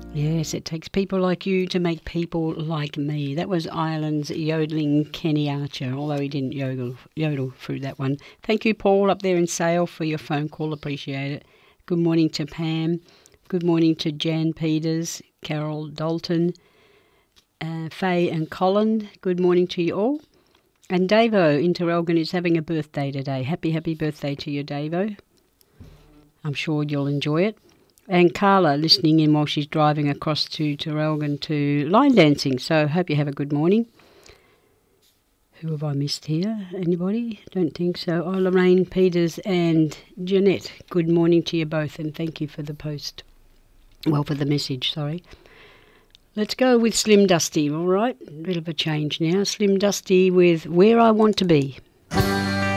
Yes, it takes people like you to make people like me. That was Ireland's yodeling Kenny Archer, although he didn't yodel through that one. Thank you, Paul, up there in Sale, for your phone call. Appreciate it. Good morning to Pam. Good morning to Jan Peters, Carol Dalton, Faye and Colin. Good morning to you all. And Davo in Terrelgan is having a birthday today. Happy birthday to you, Davo. I'm sure you'll enjoy it. And Carla listening in while she's driving across to Terrelgan to line dancing. So hope you have a good morning. Who have I missed here? Anybody? Don't think so. Oh, Lorraine, Peters and Jeanette. Good morning to you both, and thank you for the post. Well, for the message, sorry. Let's go with Slim Dusty, all right? A bit of a change now. Slim Dusty with Where I Want to Be.